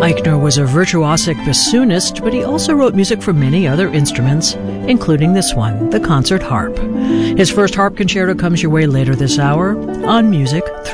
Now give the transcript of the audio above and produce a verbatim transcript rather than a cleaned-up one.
Eichner was a virtuosic bassoonist, but he also wrote music for many other instruments, including this one, the concert harp. His first harp concerto comes your way later this hour on Music